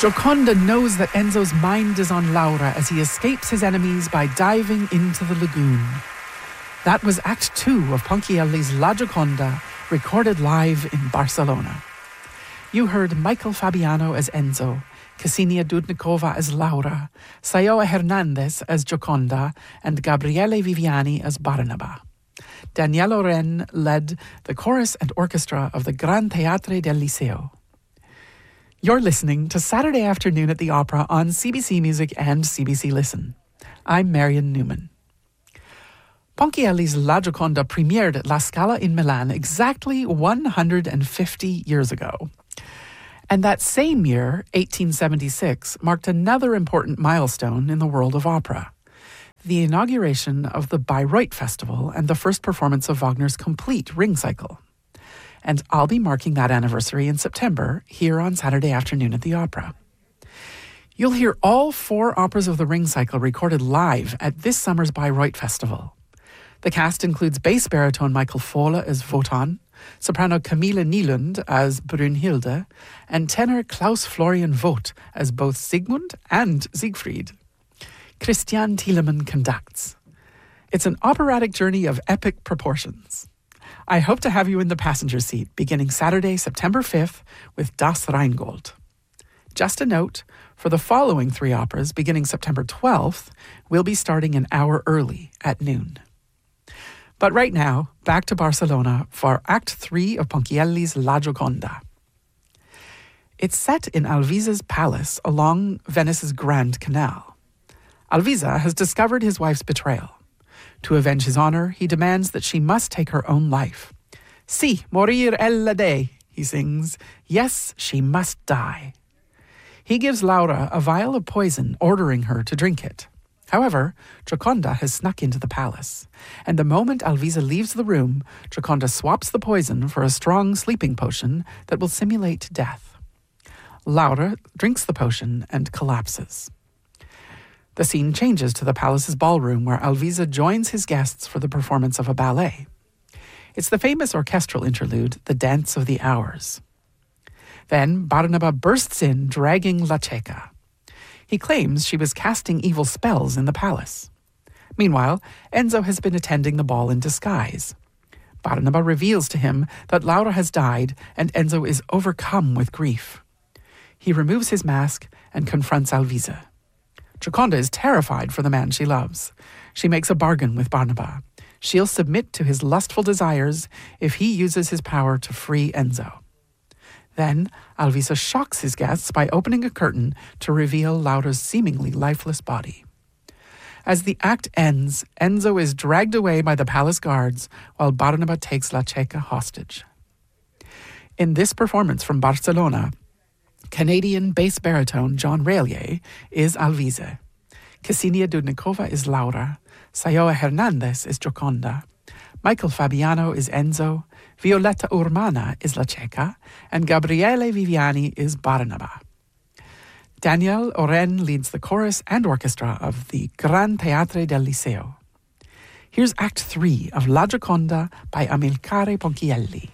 Gioconda knows that Enzo's mind is on Laura as he escapes his enemies by diving into the lagoon. That was Act 2 of Ponchielli's La Gioconda, recorded live in Barcelona. You heard Michael Fabiano as Enzo, Ksenia Dudnikova as Laura, Sayoa Hernandez as Gioconda, and Gabriele Viviani as Barnaba. Danielle Oren led the chorus and orchestra of the Gran Teatre del Liceo. You're listening to Saturday Afternoon at the Opera on CBC Music and CBC Listen. I'm Marion Newman. Ponchielli's La Gioconda premiered at La Scala in Milan exactly 150 years ago. And that same year, 1876, marked another important milestone in the world of opera: the inauguration of the Bayreuth Festival and the first performance of Wagner's complete Ring Cycle. And I'll be marking that anniversary in September here on Saturday Afternoon at the Opera. You'll hear all 4 operas of the Ring Cycle recorded live at this summer's Bayreuth Festival. The cast includes bass baritone Michael Fohle as Wotan, soprano Camilla Nylund as Brünnhilde, and tenor Klaus Florian Vogt as both Siegmund and Siegfried. Christian Thielemann conducts. It's an operatic journey of epic proportions. I hope to have you in the passenger seat beginning Saturday, September 5th with Das Rheingold. Just a note, for the following 3 operas beginning September 12th, we'll be starting an hour early at noon. But right now, back to Barcelona for Act 3 of Ponchielli's La Gioconda. It's set in Alvisa's palace along Venice's Grand Canal. Alvisa has discovered his wife's betrayal. To avenge his honor, he demands that she must take her own life. Si, morir ella de, he sings. Yes, she must die. He gives Laura a vial of poison, ordering her to drink it. However, Gioconda has snuck into the palace, and the moment Alvisa leaves the room, Gioconda swaps the poison for a strong sleeping potion that will simulate death. Laura drinks the potion and collapses. The scene changes to the palace's ballroom where Alvisa joins his guests for the performance of a ballet. It's the famous orchestral interlude, The Dance of the Hours. Then Barnaba bursts in, dragging La Cieca. He claims she was casting evil spells in the palace. Meanwhile, Enzo has been attending the ball in disguise. Barnaba reveals to him that Laura has died and Enzo is overcome with grief. He removes his mask and confronts Alvisa. Gioconda is terrified for the man she loves. She makes a bargain with Barnaba. She'll submit to his lustful desires if he uses his power to free Enzo. Then, Alvisa shocks his guests by opening a curtain to reveal Laura's seemingly lifeless body. As the act ends, Enzo is dragged away by the palace guards while Barnaba takes La Cieca hostage. In this performance from Barcelona, Canadian bass baritone John Raylier is Alvisa. Ksenia Dudnikova is Laura. Sayoa Hernandez is Gioconda. Michael Fabiano is Enzo. Violetta Urmana is La Cieca. And Gabriele Viviani is Barnaba. Danielle Oren leads the chorus and orchestra of the Gran Teatre del Liceo. Here's Act 3 of La Gioconda by Amilcare Ponchielli.